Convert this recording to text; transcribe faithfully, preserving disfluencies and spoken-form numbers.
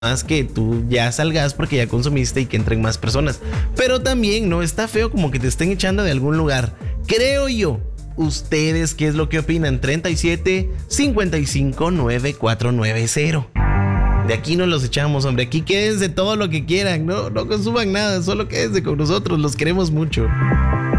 más que tú ya salgas porque ya consumiste y que entren más personas. Pero también no está feo como que te estén echando de algún lugar. Creo yo. ¿Ustedes qué es lo que opinan? treinta y siete, cincuenta y cinco, noventa y cuatro noventa. De aquí no los echamos, hombre. Aquí quédense todo lo que quieran. No, no consuman nada. Solo quédense con nosotros. Los queremos mucho.